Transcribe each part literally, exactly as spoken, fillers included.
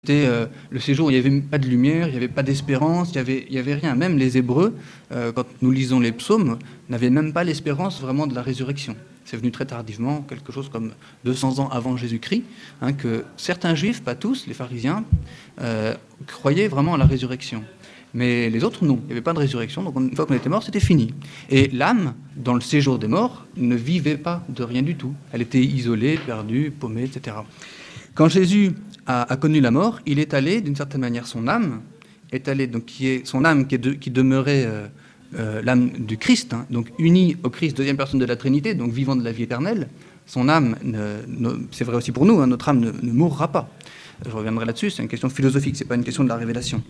C'était euh, le séjour où il n'y avait pas de lumière, il n'y avait pas d'espérance, il n'y avait, il y avait rien. Même les Hébreux, euh, quand nous lisons les psaumes, n'avaient même pas l'espérance vraiment de la résurrection. C'est venu très tardivement, quelque chose comme deux cents ans avant Jésus-Christ, hein, que certains juifs, pas tous, les pharisiens, euh, croyaient vraiment à la résurrection. Mais les autres, non. Il n'y avait pas de résurrection, donc une fois qu'on était mort, c'était fini. Et l'âme, dans le séjour des morts, ne vivait pas de rien du tout. Elle était isolée, perdue, paumée, et cetera. Quand Jésus a, a connu la mort, il est allé, d'une certaine manière, son âme est allée, donc qui est son âme qui, est de, qui demeurait euh, euh, l'âme du Christ, hein, donc unie au Christ, deuxième personne de la Trinité, donc vivant de la vie éternelle. Son âme, ne, ne, c'est vrai aussi pour nous, hein, notre âme ne, ne mourra pas. Je reviendrai là-dessus, c'est une question philosophique, c'est pas une question de la révélation.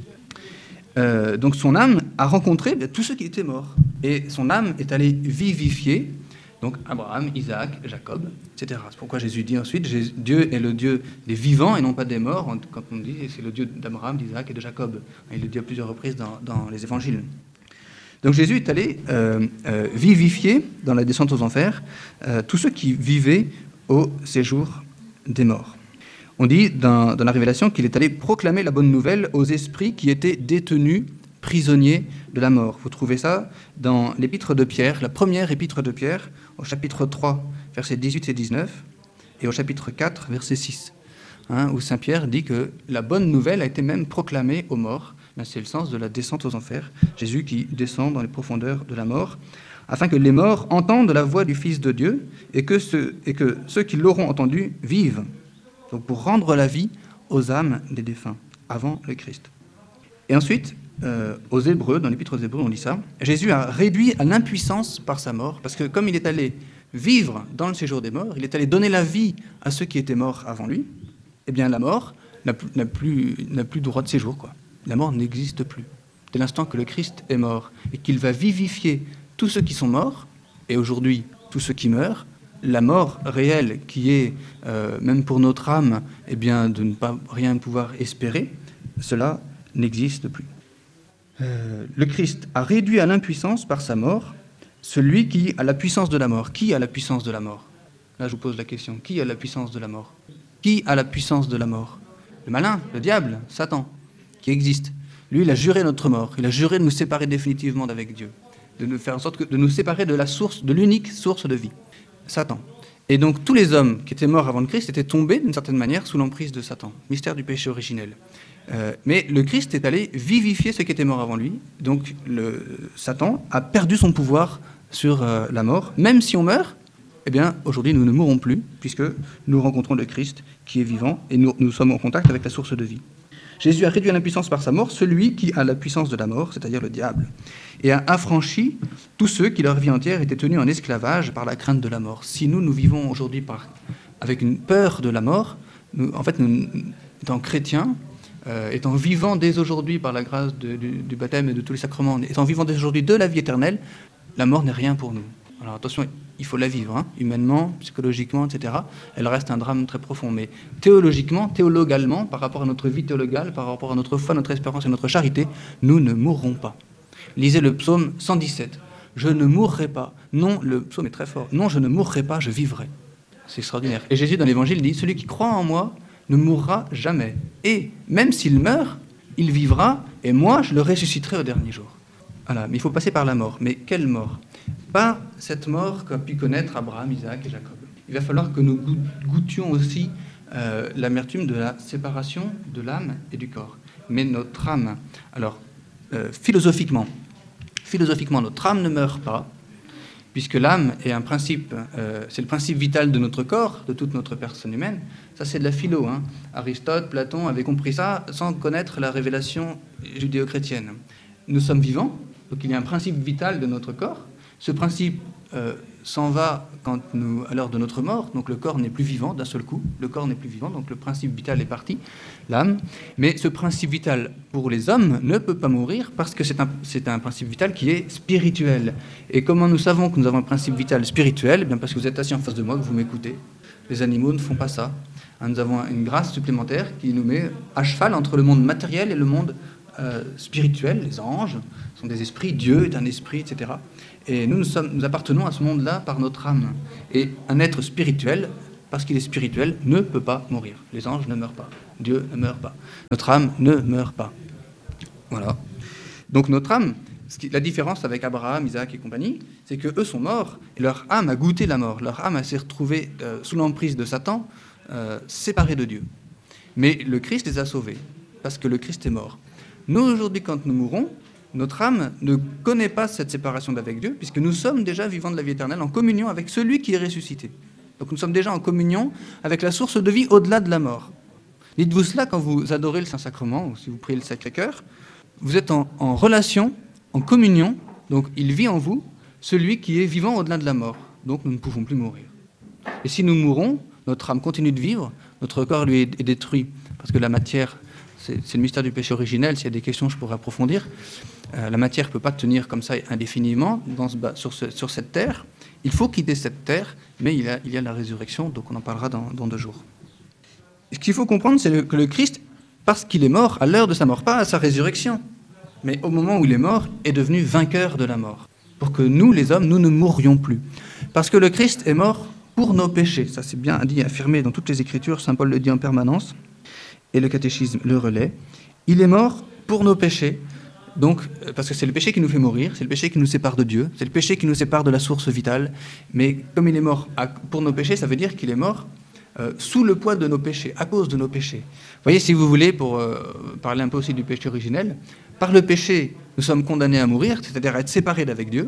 Euh, donc son âme a rencontré bien, tous ceux qui étaient morts, et son âme est allée vivifier. Donc Abraham, Isaac, Jacob, et cetera. C'est pourquoi Jésus dit ensuite, Jésus, Dieu est le Dieu des vivants et non pas des morts, quand on dit c'est le Dieu d'Abraham, d'Isaac et de Jacob. Il le dit à plusieurs reprises dans, dans les évangiles. Donc Jésus est allé euh, euh, vivifier, dans la descente aux enfers, euh, tous ceux qui vivaient au séjour des morts. On dit dans, dans la Révélation qu'il est allé proclamer la bonne nouvelle aux esprits qui étaient détenus prisonniers de la mort. Vous trouvez ça dans l'épître de Pierre, la première épître de Pierre, au chapitre trois, versets dix-huit et dix-neuf, et au chapitre quatre, verset six, hein, où Saint Pierre dit que la bonne nouvelle a été même proclamée aux morts. Là, c'est le sens de la descente aux enfers, Jésus qui descend dans les profondeurs de la mort, afin que les morts entendent la voix du Fils de Dieu, et que ceux, et que ceux qui l'auront entendu vivent. Donc pour rendre la vie aux âmes des défunts, avant le Christ. Et ensuite, Euh, aux Hébreux, dans l'Épître aux Hébreux, on lit ça. Jésus a réduit à l'impuissance par sa mort, parce que comme il est allé vivre dans le séjour des morts, il est allé donner la vie à ceux qui étaient morts avant lui, eh bien la mort n'a plus, n'a plus, n'a plus droit de séjour, quoi. La mort n'existe plus. Dès l'instant que le Christ est mort et qu'il va vivifier tous ceux qui sont morts, et aujourd'hui tous ceux qui meurent, la mort réelle qui est, euh, même pour notre âme, eh bien, de ne pas rien pouvoir espérer, cela n'existe plus. Euh, le Christ a réduit à l'impuissance par sa mort celui qui a la puissance de la mort. Qui a la puissance de la mort? Là, je vous pose la question. Qui a la puissance de la mort? Qui a la puissance de la mort? Le malin, le diable, Satan, qui existe. Lui, il a juré notre mort. Il a juré de nous séparer définitivement d'avec Dieu, de nous faire en sorte que, de nous séparer de la source, de l'unique source de vie, Satan. Et donc, tous les hommes qui étaient morts avant le Christ étaient tombés, d'une certaine manière, sous l'emprise de Satan. Mystère du péché originel. Euh, mais le Christ est allé vivifier ceux qui étaient morts avant lui. Donc, le, Satan a perdu son pouvoir sur euh, la mort. Même si on meurt, eh bien, aujourd'hui, nous ne mourrons plus, puisque nous rencontrons le Christ qui est vivant, et nous, nous sommes en contact avec la source de vie. Jésus a réduit à l'impuissance par sa mort celui qui a la puissance de la mort, c'est-à-dire le diable, et a affranchi tous ceux qui, leur vie entière, étaient tenus en esclavage par la crainte de la mort. Si nous, nous vivons aujourd'hui par, avec une peur de la mort, nous, en fait, nous, étant chrétiens, euh, étant vivants dès aujourd'hui par la grâce de, du, du baptême et de tous les sacrements, étant vivants dès aujourd'hui de la vie éternelle, la mort n'est rien pour nous. Alors attention, il faut la vivre, hein, humainement, psychologiquement, et cetera. Elle reste un drame très profond. Mais théologiquement, théologalement, par rapport à notre vie théologale, par rapport à notre foi, notre espérance et notre charité, nous ne mourrons pas. Lisez le psaume cent dix-sept. Je ne mourrai pas. Non, le psaume est très fort. Non, je ne mourrai pas, je vivrai. C'est extraordinaire. Et Jésus, dans l'Évangile, dit, celui qui croit en moi ne mourra jamais. Et même s'il meurt, il vivra, et moi, je le ressusciterai au dernier jour. Voilà, mais il faut passer par la mort. Mais quelle mort? Pas cette mort qu'a pu connaître Abraham, Isaac et Jacob. Il va falloir que nous goûtions aussi euh, l'amertume de la séparation de l'âme et du corps. Mais notre âme, alors euh, philosophiquement, philosophiquement, notre âme ne meurt pas, puisque l'âme est un principe, euh, c'est le principe vital de notre corps, de toute notre personne humaine. Ça, c'est de la philo. Hein. Aristote, Platon avaient compris ça sans connaître la révélation judéo-chrétienne. Nous sommes vivants, donc il y a un principe vital de notre corps. Ce principe euh, s'en va quand nous, à l'heure de notre mort, donc le corps n'est plus vivant d'un seul coup, le corps n'est plus vivant, donc le principe vital est parti, l'âme. Mais ce principe vital pour les hommes ne peut pas mourir parce que c'est un, c'est un principe vital qui est spirituel. Et comment nous savons que nous avons un principe vital spirituel? Eh bien parce que vous êtes assis en face de moi, que vous m'écoutez. Les animaux ne font pas ça. Hein, nous avons une grâce supplémentaire qui nous met à cheval entre le monde matériel et le monde euh, spirituel. Les anges sont des esprits, Dieu est un esprit, et cetera. Et nous, nous, sommes, nous appartenons à ce monde-là par notre âme. Et un être spirituel parce qu'il est spirituel, ne peut pas mourir. Les anges ne meurent pas. Dieu ne meurt pas. Notre âme ne meurt pas. Voilà. Donc notre âme, ce qui, la différence avec Abraham, Isaac et compagnie, c'est qu'eux sont morts et leur âme a goûté la mort. Leur âme s'est retrouvée euh, sous l'emprise de Satan, euh, séparée de Dieu. Mais le Christ les a sauvés, parce que le Christ est mort. Nous, aujourd'hui, quand nous mourons, notre âme ne connaît pas cette séparation d'avec Dieu, puisque nous sommes déjà vivants de la vie éternelle, en communion avec celui qui est ressuscité. Donc nous sommes déjà en communion avec la source de vie au-delà de la mort. Dites-vous cela quand vous adorez le Saint-Sacrement, ou si vous priez le Sacré-Cœur. Vous êtes en, en relation, en communion, donc il vit en vous, celui qui est vivant au-delà de la mort. Donc nous ne pouvons plus mourir. Et si nous mourons, notre âme continue de vivre, notre corps lui est, est détruit, parce que la matière, c'est, c'est le mystère du péché originel, s'il y a des questions je pourrais approfondir. Euh, la matière ne peut pas tenir comme ça indéfiniment dans ce, sur, ce, sur cette terre. Il faut quitter cette terre, mais il y a, il y a la résurrection, donc on en parlera dans, dans deux jours. Ce qu'il faut comprendre, c'est le, que le Christ, parce qu'il est mort à l'heure de sa mort, pas à sa résurrection, mais au moment où il est mort, est devenu vainqueur de la mort. Pour que nous, les hommes, nous ne mourions plus. Parce que le Christ est mort pour nos péchés. Ça, c'est bien dit, affirmé dans toutes les Écritures. Saint Paul le dit en permanence. Et le catéchisme le relaie. Il est mort pour nos péchés. Donc, parce que c'est le péché qui nous fait mourir, c'est le péché qui nous sépare de Dieu, c'est le péché qui nous sépare de la source vitale. Mais comme il est mort pour nos péchés, ça veut dire qu'il est mort Euh, sous le poids de nos péchés, à cause de nos péchés. Vous voyez, si vous voulez, pour euh, parler un peu aussi du péché originel, par le péché, nous sommes condamnés à mourir, c'est-à-dire à être séparés d'avec Dieu,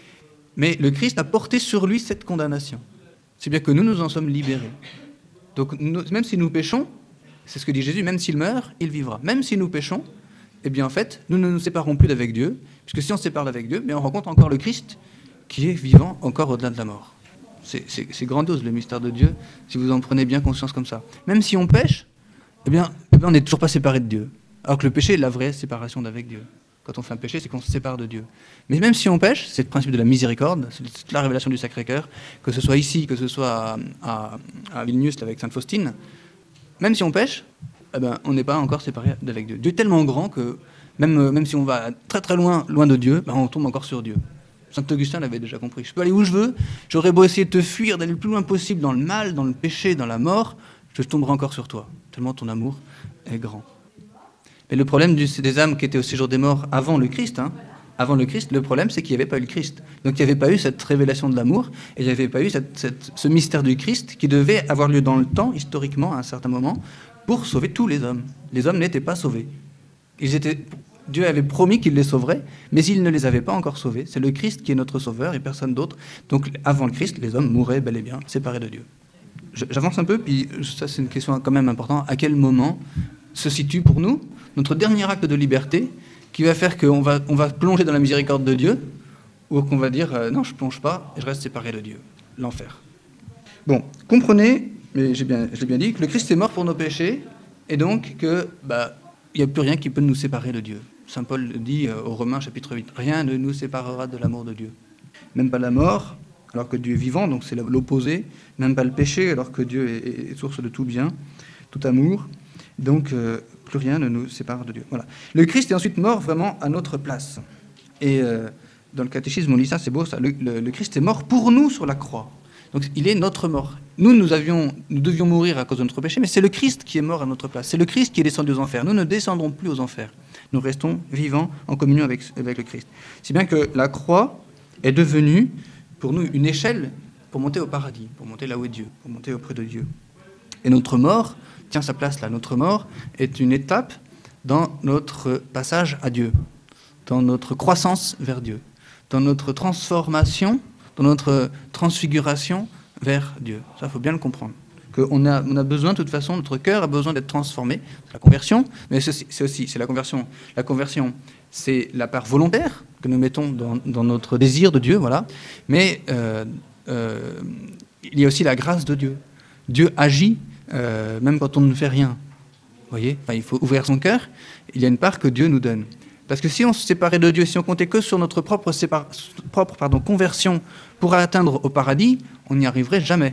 mais le Christ a porté sur lui cette condamnation. C'est bien que nous, nous en sommes libérés. Donc, nous, même si nous péchons, c'est ce que dit Jésus, même s'il meurt, il vivra. Même si nous péchons, eh bien, en fait, nous ne nous séparons plus d'avec Dieu, puisque si on se sépare d'avec Dieu, mais on rencontre encore le Christ, qui est vivant encore au-delà de la mort. C'est, c'est, c'est grandiose le mystère de Dieu, si vous en prenez bien conscience comme ça. Même si on pêche, eh bien, eh bien on n'est toujours pas séparé de Dieu. Alors que le péché est la vraie séparation d'avec Dieu. Quand on fait un péché, c'est qu'on se sépare de Dieu. Mais même si on pêche, c'est le principe de la miséricorde, c'est toute la révélation du Sacré-Cœur, que ce soit ici, que ce soit à, à, à Vilnius avec Sainte Faustine, même si on pêche, eh ben, on n'est pas encore séparé d'avec Dieu. Dieu est tellement grand que même, même si on va très très loin, loin de Dieu, ben, on tombe encore sur Dieu. Saint Augustin l'avait déjà compris. Je peux aller où je veux, j'aurais beau essayer de te fuir, d'aller le plus loin possible dans le mal, dans le péché, dans la mort, je tomberai encore sur toi, tellement ton amour est grand. Mais le problème du, des âmes qui étaient au séjour des morts avant le Christ, hein, avant le Christ, le problème c'est qu'il n'y avait pas eu le Christ. Donc il n'y avait pas eu cette révélation de l'amour, et il n'y avait pas eu cette, cette, ce mystère du Christ qui devait avoir lieu dans le temps, historiquement, à un certain moment, pour sauver tous les hommes. Les hommes n'étaient pas sauvés. Ils étaient... Dieu avait promis qu'il les sauverait, mais il ne les avait pas encore sauvés. C'est le Christ qui est notre sauveur et personne d'autre. Donc avant le Christ, les hommes mouraient bel et bien, séparés de Dieu. J'avance un peu, puis ça c'est une question quand même importante. À quel moment se situe pour nous notre dernier acte de liberté qui va faire qu'on va, on va plonger dans la miséricorde de Dieu, ou qu'on va dire euh, non, je ne plonge pas et je reste séparé de Dieu. L'enfer. Bon, comprenez, mais j'ai bien, je l'ai bien dit, que le Christ est mort pour nos péchés, et donc que bah, il n'y a plus rien qui peut nous séparer de Dieu. Saint Paul dit aux Romains, chapitre huit, « Rien ne nous séparera de l'amour de Dieu. » Même pas la mort, alors que Dieu est vivant, donc c'est l'opposé. Même pas le péché, alors que Dieu est, est source de tout bien, tout amour. Donc, euh, plus rien ne nous sépare de Dieu. Voilà. Le Christ est ensuite mort vraiment à notre place. Et euh, dans le catéchisme, on lit ça, c'est beau ça. Le, le, le Christ est mort pour nous sur la croix. Donc, il est notre mort. Nous, nous, avions, nous devions mourir à cause de notre péché, mais c'est le Christ qui est mort à notre place. C'est le Christ qui est descendu aux enfers. Nous ne descendrons plus aux enfers. Nous restons vivants en communion avec, avec le Christ. Si bien que la croix est devenue, pour nous, une échelle pour monter au paradis, pour monter là où est Dieu, pour monter auprès de Dieu. Et notre mort tient sa place là. Notre mort est une étape dans notre passage à Dieu, dans notre croissance vers Dieu, dans notre transformation, dans notre transfiguration vers Dieu. Ça, il faut bien le comprendre. On a, on a besoin, de toute façon, notre cœur a besoin d'être transformé. C'est la conversion, mais c'est aussi, c'est aussi c'est la conversion. La conversion, c'est la part volontaire que nous mettons dans, dans notre désir de Dieu, voilà. Mais euh, euh, il y a aussi la grâce de Dieu. Dieu agit euh, même quand on ne fait rien. Vous voyez, enfin, il faut ouvrir son cœur. Il y a une part que Dieu nous donne. Parce que si on se séparait de Dieu, si on comptait que sur notre propre, sépar... propre pardon, conversion pour atteindre au paradis, on n'y arriverait jamais.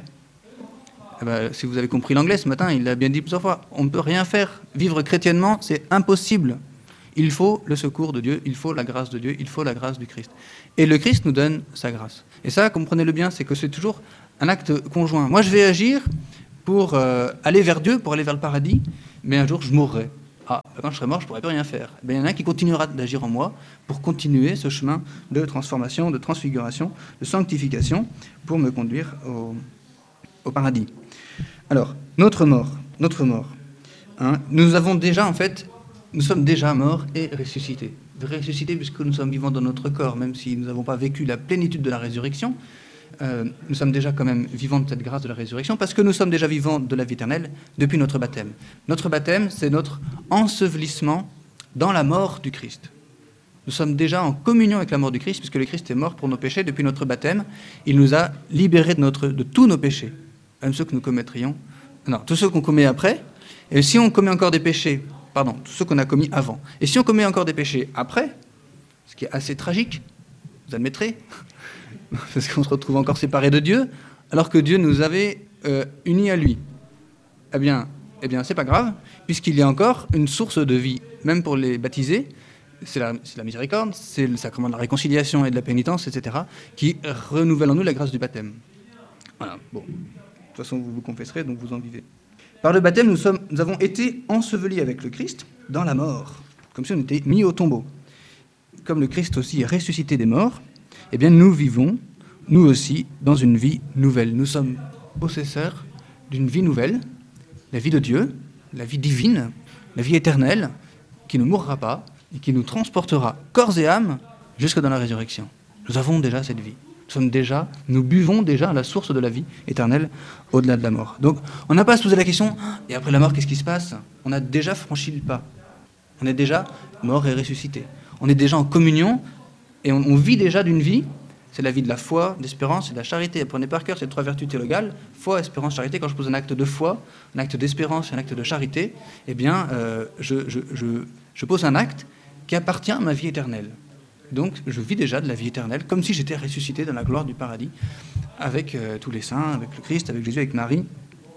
Eh ben, si vous avez compris l'anglais ce matin, il l'a bien dit plusieurs fois, on ne peut rien faire. Vivre chrétiennement, c'est impossible. Il faut le secours de Dieu, il faut la grâce de Dieu, il faut la grâce du Christ. Et le Christ nous donne sa grâce. Et ça, comprenez-le bien, c'est que c'est toujours un acte conjoint. Moi, je vais agir, pour euh, aller vers Dieu, pour aller vers le paradis, mais un jour je mourrai. Ah, quand je serai mort, je ne pourrai plus rien faire. Eh bien, il y en a un qui continuera d'agir en moi pour continuer ce chemin de transformation, de transfiguration, de sanctification, pour me conduire au, au paradis. Alors, notre mort, notre mort. Hein, nous avons déjà, en fait, nous sommes déjà morts et ressuscités. Ressuscités puisque nous sommes vivants dans notre corps, même si nous n'avons pas vécu la plénitude de la résurrection. Euh, nous sommes déjà quand même vivants de cette grâce de la résurrection parce que nous sommes déjà vivants de la vie éternelle depuis notre baptême. Notre baptême, c'est notre ensevelissement dans la mort du Christ. Nous sommes déjà en communion avec la mort du Christ puisque le Christ est mort pour nos péchés depuis notre baptême. Il nous a libérés de, notre, de tous nos péchés, même ceux que nous commettrions, non, tous ceux qu'on commet après. Et si on commet encore des péchés, pardon, tous ceux qu'on a commis avant, et si on commet encore des péchés après, ce qui est assez tragique, vous admettrez, parce qu'on se retrouve encore séparés de Dieu, alors que Dieu nous avait euh, unis à lui. Eh bien, eh bien, c'est pas grave, puisqu'il y a encore une source de vie, même pour les baptisés, c'est la, c'est la miséricorde, c'est le sacrement de la réconciliation et de la pénitence, et cetera, qui renouvelle en nous la grâce du baptême. Voilà, bon. De toute façon, vous vous confesserez, donc vous en vivez. Par le baptême, nous, sommes, nous avons été ensevelis avec le Christ dans la mort, comme si on était mis au tombeau. Comme le Christ aussi est ressuscité des morts, eh bien, nous vivons, nous aussi, dans une vie nouvelle. Nous sommes possesseurs d'une vie nouvelle, la vie de Dieu, la vie divine, la vie éternelle, qui ne mourra pas et qui nous transportera corps et âme jusque dans la résurrection. Nous avons déjà cette vie. Nous sommes déjà, nous buvons déjà à la source de la vie éternelle au-delà de la mort. Donc, on n'a pas à se poser la question, et après la mort, qu'est-ce qui se passe ? On a déjà franchi le pas. On est déjà mort et ressuscité. On est déjà en communion et on, on vit déjà d'une vie. C'est la vie de la foi, de l'espérance et de la charité. Apprenez par cœur ces trois vertus théologales, foi, espérance, charité. Quand je pose un acte de foi, un acte d'espérance et un acte de charité, eh bien, euh, je, je, je, je pose un acte qui appartient à ma vie éternelle. Donc, je vis déjà de la vie éternelle, comme si j'étais ressuscité dans la gloire du paradis, avec euh, tous les saints, avec le Christ, avec Jésus, avec Marie.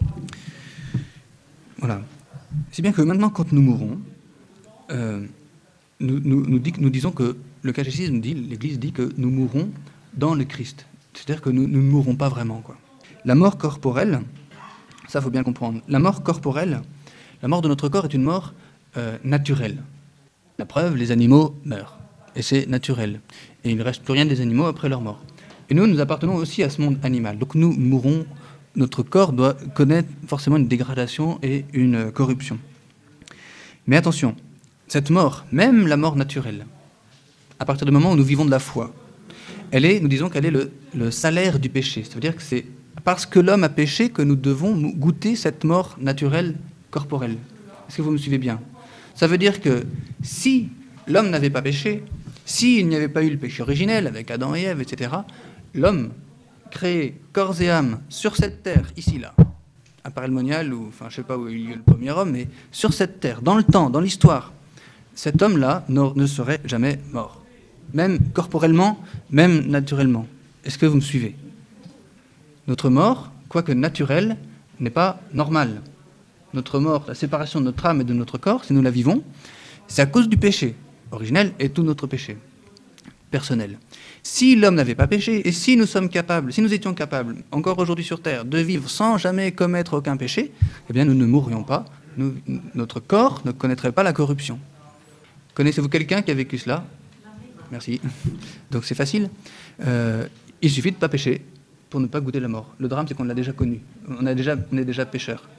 Voilà. C'est bien que maintenant, quand nous mourons, euh, nous, nous, nous, dit, nous disons que le catéchisme dit, l'Église dit que nous mourrons dans le Christ. C'est-à-dire que nous, nous ne mourrons pas vraiment, quoi. La mort corporelle, ça, il faut bien comprendre. La mort corporelle, la mort de notre corps est une mort euh, naturelle. La preuve, les animaux meurent. Et c'est naturel. Et il ne reste plus rien des animaux après leur mort. Et nous, nous appartenons aussi à ce monde animal. Donc nous mourrons, notre corps doit connaître forcément une dégradation et une corruption. Mais attention, cette mort, même la mort naturelle, à partir du moment où nous vivons de la foi, elle est, nous disons qu'elle est le, le salaire du péché. Ça veut dire que c'est parce que l'homme a péché que nous devons goûter cette mort naturelle corporelle. Est-ce que vous me suivez bien ? Ça veut dire que si l'homme n'avait pas péché, s'il n'y avait pas eu le péché originel avec Adam et Ève, et cetera, l'homme créé corps et âme sur cette terre, ici, là, à Paray-le-Monial, ou enfin, je ne sais pas où il y a eu le premier homme, mais sur cette terre, dans le temps, dans l'histoire, cet homme-là ne serait jamais mort. Même corporellement, même naturellement. Est-ce que vous me suivez ? Notre mort, quoique naturelle, n'est pas normale. Notre mort, la séparation de notre âme et de notre corps, si nous la vivons, c'est à cause du péché originel et tout notre péché personnel. Si l'homme n'avait pas péché, et si nous sommes capables, si nous étions capables, encore aujourd'hui sur Terre, de vivre sans jamais commettre aucun péché, eh bien nous ne mourrions pas, nous, notre corps ne connaîtrait pas la corruption. Connaissez-vous quelqu'un qui a vécu cela ? Merci. Donc c'est facile. Euh, il suffit de ne pas pécher pour ne pas goûter la mort. Le drame, c'est qu'on l'a déjà connu. On, a déjà, on est déjà pécheur.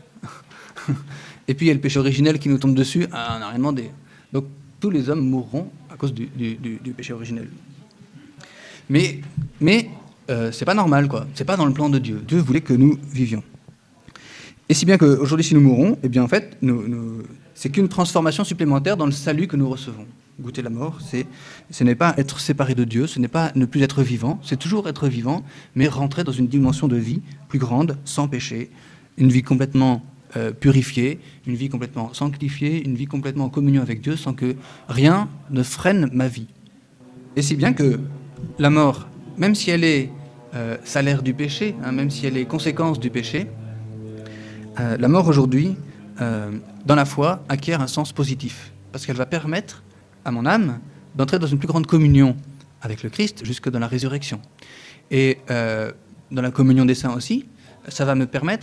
Et puis il y a le péché originel qui nous tombe dessus, ah, on n'a rien demandé. Donc tous les hommes mourront à cause du, du, du, du péché originel. Mais, mais euh, c'est pas normal, quoi. C'est pas dans le plan de Dieu. Dieu voulait que nous vivions. Et si bien qu'aujourd'hui, si nous mourons, eh bien en fait, nous, nous, c'est qu'une transformation supplémentaire dans le salut que nous recevons. Goûter la mort, c'est, ce n'est pas être séparé de Dieu, ce n'est pas ne plus être vivant, c'est toujours être vivant, mais rentrer dans une dimension de vie plus grande, sans péché, une vie complètement Euh, purifiée, une vie complètement sanctifiée, une vie complètement en communion avec Dieu, sans que rien ne freine ma vie. Et si bien que la mort, même si elle est euh, salaire du péché, hein, même si elle est conséquence du péché, euh, la mort aujourd'hui, euh, dans la foi, acquiert un sens positif, parce qu'elle va permettre à mon âme d'entrer dans une plus grande communion avec le Christ jusque dans la résurrection. Et euh, dans la communion des saints aussi, ça va me permettre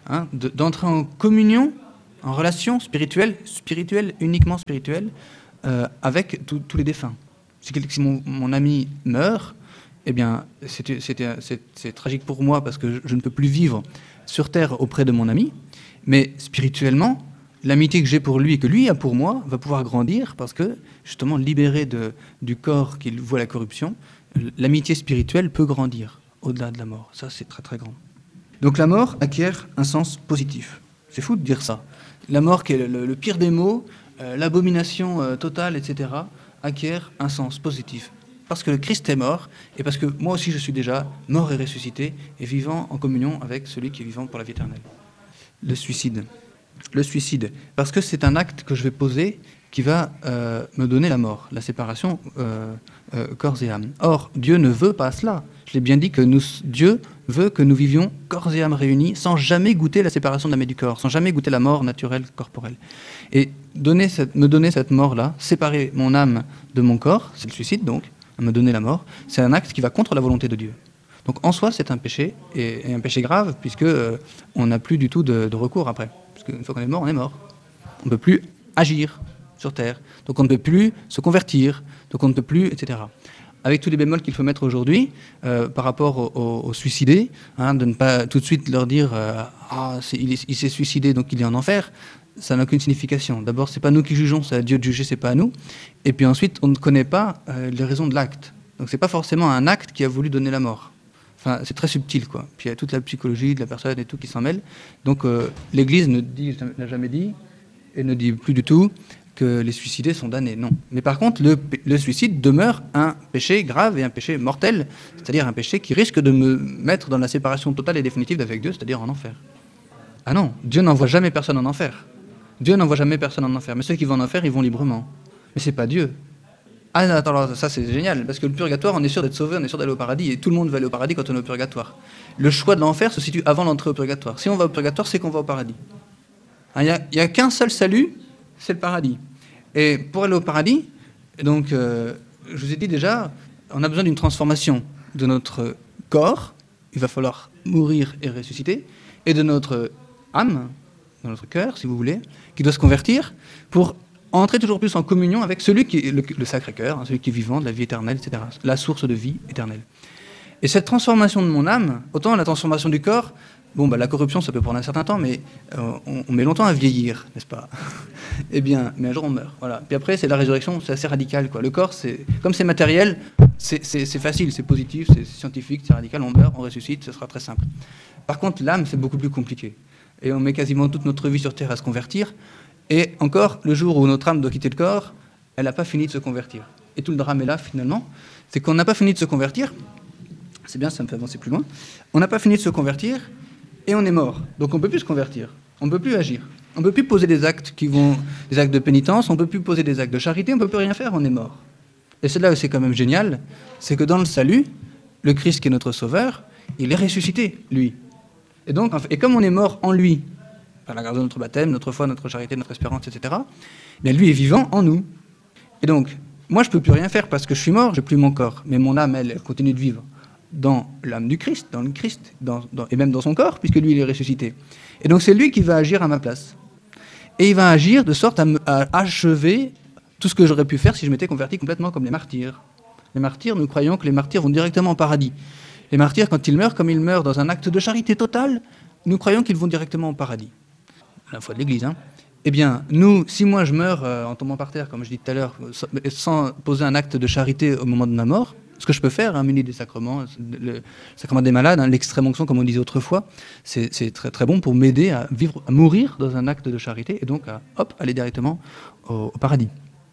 hein, de, d'entrer en communion, en relation spirituelle, spirituelle, uniquement spirituelle, euh, avec tous les défunts. Si, si mon, mon ami meurt, eh bien, c'est, c'est, c'est, c'est tragique pour moi parce que je, je ne peux plus vivre sur terre auprès de mon ami, mais spirituellement, l'amitié que j'ai pour lui et que lui a pour moi va pouvoir grandir parce que, justement, libéré de, du corps qui voit la corruption, l'amitié spirituelle peut grandir au-delà de la mort. Ça, c'est très, très grand. Donc la mort acquiert un sens positif. C'est fou de dire ça. La mort, qui est le, le pire des maux, euh, l'abomination euh, totale, et cetera, acquiert un sens positif. Parce que le Christ est mort, et parce que moi aussi je suis déjà mort et ressuscité, et vivant en communion avec celui qui est vivant pour la vie éternelle. Le suicide. Le suicide. Parce que c'est un acte que je vais poser qui va euh, me donner la mort, la séparation euh, euh, corps et âme. Or, Dieu ne veut pas cela. Je l'ai bien dit que nous, Dieu veut que nous vivions corps et âme réunis sans jamais goûter la séparation de l'âme et du corps, sans jamais goûter la mort naturelle, corporelle. Et donner cette, me donner cette mort-là, séparer mon âme de mon corps, c'est le suicide donc, me donner la mort, c'est un acte qui va contre la volonté de Dieu. Donc en soi, c'est un péché, et, et un péché grave, puisque euh, on n'a plus du tout de, de recours après. Parce qu'une fois qu'on est mort, on est mort. On ne peut plus agir sur Terre. Donc on ne peut plus se convertir, donc on ne peut plus, et cetera. Avec tous les bémols qu'il faut mettre aujourd'hui, euh, par rapport aux au, au suicidés, hein, de ne pas tout de suite leur dire euh, « Ah, c'est, il, est, il s'est suicidé, donc il est en enfer », ça n'a aucune signification. D'abord, c'est pas nous qui jugeons, c'est à Dieu de juger, c'est pas à nous. Et puis ensuite, on ne connaît pas euh, les raisons de l'acte. Donc c'est pas forcément un acte qui a voulu donner la mort. Enfin, c'est très subtil, quoi. Puis il y a toute la psychologie de la personne et tout qui s'en mêle. Donc euh, l'Église ne dit, n'a jamais dit, et ne dit plus du tout, que les suicidés sont damnés. Non. Mais par contre, le, le suicide demeure un péché grave et un péché mortel, c'est-à-dire un péché qui risque de me mettre dans la séparation totale et définitive d'avec Dieu, c'est-à-dire en enfer. Ah non, Dieu n'envoie jamais personne en enfer. Dieu n'envoie jamais personne en enfer. Mais ceux qui vont en enfer, ils vont librement. Mais c'est pas Dieu. Ah, attends, alors, ça c'est génial, parce que le purgatoire, on est sûr d'être sauvé, on est sûr d'aller au paradis, et tout le monde va aller au paradis quand on est au purgatoire. Le choix de l'enfer se situe avant l'entrée au purgatoire. Si on va au purgatoire, c'est qu'on va au paradis. Il n'y a, y a qu'un seul salut, c'est le paradis. Et pour aller au paradis, donc, euh, je vous ai dit déjà, on a besoin d'une transformation de notre corps, il va falloir mourir et ressusciter, et de notre âme, dans notre cœur, si vous voulez, qui doit se convertir pour entrer toujours plus en communion avec celui qui est le, le Sacré-Cœur, hein, celui qui est vivant, de la vie éternelle, et cetera, la source de vie éternelle. Et cette transformation de mon âme, autant la transformation du corps, bon, bah, la corruption, ça peut prendre un certain temps, mais euh, on, on met longtemps à vieillir, n'est-ce pas? Eh bien, mais un jour on meurt, voilà. Puis après, c'est la résurrection, c'est assez radical, quoi. Le corps, c'est, comme c'est matériel, c'est, c'est, c'est facile, c'est positif, c'est scientifique, c'est radical, on meurt, on ressuscite, ce sera très simple. Par contre, l'âme, c'est beaucoup plus compliqué. Et on met quasiment toute notre vie sur Terre à se convertir. Et encore, le jour où notre âme doit quitter le corps, elle n'a pas fini de se convertir. Et tout le drame est là, finalement, c'est qu'on n'a pas fini de se convertir. C'est bien, ça me fait avancer plus loin. On n'a pas fini de se convertir, et on est mort. Donc on ne peut plus se convertir, on ne peut plus agir. On ne peut plus poser des actes qui vont, des actes de pénitence, on ne peut plus poser des actes de charité, on ne peut plus rien faire, on est mort. Et c'est là où c'est quand même génial, c'est que dans le salut, le Christ qui est notre sauveur, il est ressuscité, lui. Et donc, et comme on est mort en lui, par la grâce de notre baptême, notre foi, notre charité, notre espérance, et cetera, bien lui est vivant en nous. Et donc, moi je ne peux plus rien faire parce que je suis mort, je n'ai plus mon corps. Mais mon âme, elle, elle continue de vivre dans l'âme du Christ, dans le Christ, dans, dans, et même dans son corps, puisque lui, il est ressuscité. Et donc c'est lui qui va agir à ma place. Et il va agir de sorte à, me, à achever tout ce que j'aurais pu faire si je m'étais converti complètement comme les martyrs. Les martyrs, nous croyons que les martyrs vont directement au paradis. Les martyrs, quand ils meurent, comme ils meurent dans un acte de charité totale, nous croyons qu'ils vont directement au paradis. À la foi de l'Église, hein. Eh bien, nous, si moi je meurs euh, en tombant par terre, comme je dis tout à l'heure, sans poser un acte de charité au moment de ma mort, ce que je peux faire, hein, muni des sacrements, le sacrement des malades, hein, l'extrême onction, comme on disait autrefois, c'est, c'est très, très bon pour m'aider à vivre, à mourir dans un acte de charité et donc à hop, aller directement au, au paradis.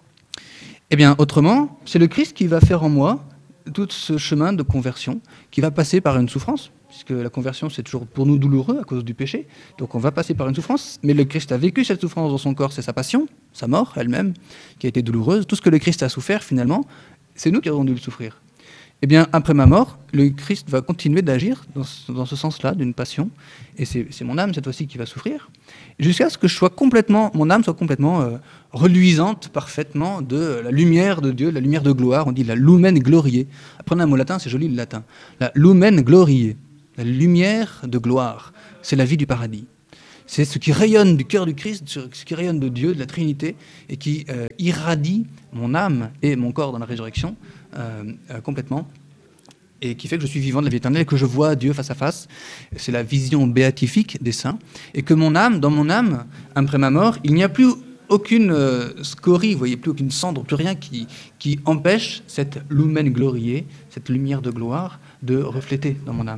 Eh bien, autrement, c'est le Christ qui va faire en moi tout ce chemin de conversion qui va passer par une souffrance, puisque la conversion, c'est toujours pour nous douloureux à cause du péché. Donc on va passer par une souffrance, mais le Christ a vécu cette souffrance dans son corps, c'est sa passion, sa mort elle-même, qui a été douloureuse. Tout ce que le Christ a souffert, finalement, c'est nous qui avons dû le souffrir. Eh bien, après ma mort, le Christ va continuer d'agir dans ce, dans ce sens-là, d'une passion, et c'est, c'est mon âme, cette fois-ci, qui va souffrir, jusqu'à ce que je sois complètement, mon âme soit complètement euh, reluisante parfaitement de la lumière de Dieu, la lumière de gloire, on dit la lumen gloriae. Apprenez un mot latin, c'est joli le latin. La lumen gloriae, la lumière de gloire, c'est la vie du paradis. C'est ce qui rayonne du cœur du Christ, ce qui rayonne de Dieu, de la Trinité, et qui euh, irradie mon âme et mon corps dans la résurrection euh, euh, complètement, et qui fait que je suis vivant de la vie éternelle et que je vois Dieu face à face. C'est la vision béatifique des saints, et que mon âme, dans mon âme, après ma mort, il n'y a plus aucune euh, scorie, vous voyez, plus aucune cendre, plus rien qui, qui empêche cette lumen gloriae, cette lumière de gloire, de refléter dans mon âme.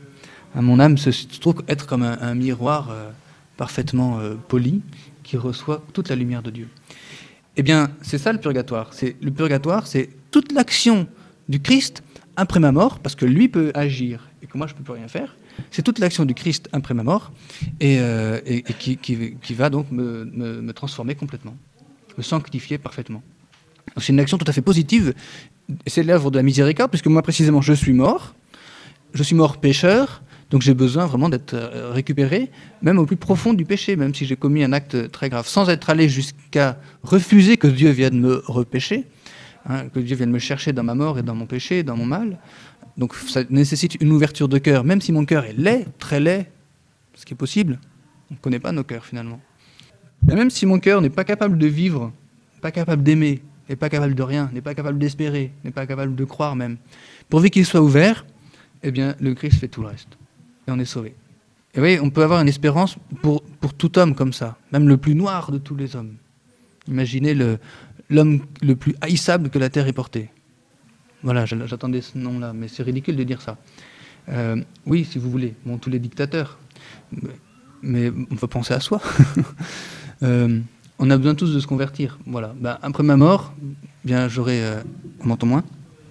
Mon âme se trouve être comme un, un miroir euh, parfaitement euh, poli qui reçoit toute la lumière de Dieu. Eh bien, c'est ça le purgatoire. C'est, le purgatoire, c'est toute l'action du Christ après ma mort, parce que lui peut agir et que moi je ne peux plus rien faire. C'est toute l'action du Christ après ma mort et, euh, et, et qui, qui, qui va donc me, me, me transformer complètement, me sanctifier parfaitement. Donc, c'est une action tout à fait positive. C'est l'œuvre de la miséricorde, puisque moi précisément je suis mort, je suis mort pécheur. Donc j'ai besoin vraiment d'être récupéré, même au plus profond du péché, même si j'ai commis un acte très grave, sans être allé jusqu'à refuser que Dieu vienne me repêcher, hein, que Dieu vienne me chercher dans ma mort et dans mon péché, dans mon mal. Donc ça nécessite une ouverture de cœur, même si mon cœur est laid, très laid, ce qui est possible. On ne connaît pas nos cœurs finalement. Et même si mon cœur n'est pas capable de vivre, pas capable d'aimer, n'est pas capable de rien, n'est pas capable d'espérer, n'est pas capable de croire même, pourvu qu'il soit ouvert, eh bien le Christ fait tout le reste. Et on est sauvé. Et vous voyez, on peut avoir une espérance pour, pour tout homme comme ça, même le plus noir de tous les hommes. Imaginez le, l'homme le plus haïssable que la terre ait porté. Voilà, j'attendais ce nom-là, mais c'est ridicule de dire ça. Euh, oui, si vous voulez, bon, tous les dictateurs, mais on peut penser à soi. euh, on a besoin tous de se convertir. Voilà. Ben, après ma mort, bien, j'aurai... Euh, on m'entend moins ?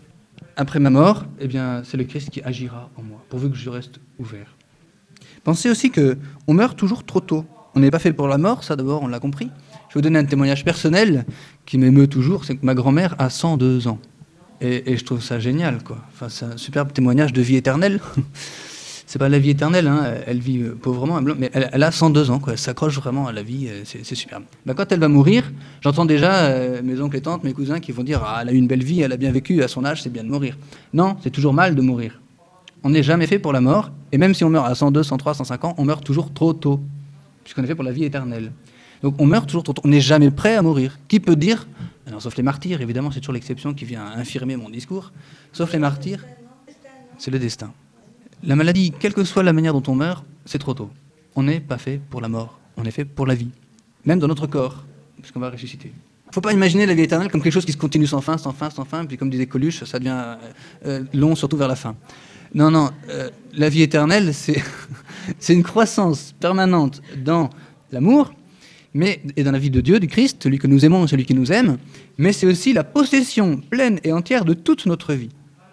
Après ma mort, eh bien, c'est le Christ qui agira en moi, pourvu que je reste ouvert. Pensez aussi qu'on meurt toujours trop tôt. On n'est pas fait pour la mort, ça d'abord, on l'a compris. Je vais vous donner un témoignage personnel qui m'émeut toujours, c'est que ma grand-mère a cent deux ans. Et, et je trouve ça génial, quoi. Enfin, c'est un superbe témoignage de vie éternelle. C'est pas la vie éternelle, hein. Elle vit pauvrement, mais elle, elle a cent deux ans, quoi. Elle s'accroche vraiment à la vie, c'est, c'est superbe. Ben, quand elle va mourir, j'entends déjà euh, mes oncles et tantes, mes cousins qui vont dire « Ah, elle a eu une belle vie, elle a bien vécu, à son âge, c'est bien de mourir. » Non, c'est toujours mal de mourir. On n'est jamais fait pour la mort, et même si on meurt à cent deux, cent trois, cent cinq ans, on meurt toujours trop tôt, puisqu'on est fait pour la vie éternelle. Donc on meurt toujours trop tôt, on n'est jamais prêt à mourir. Qui peut dire, alors, sauf les martyrs, évidemment, c'est toujours l'exception qui vient infirmer mon discours, sauf les martyrs, c'est le destin. La maladie, quelle que soit la manière dont on meurt, c'est trop tôt. On n'est pas fait pour la mort, on est fait pour la vie, même dans notre corps, puisqu'on va ressusciter. Il ne faut pas imaginer la vie éternelle comme quelque chose qui se continue sans fin, sans fin, sans fin, puis comme disait Coluche, ça devient euh, long, surtout vers la fin. Non, non, euh, la vie éternelle, c'est, c'est une croissance permanente dans l'amour, mais, et dans la vie de Dieu, du Christ, celui que nous aimons, celui qui nous aime, mais c'est aussi la possession pleine et entière de toute notre vie.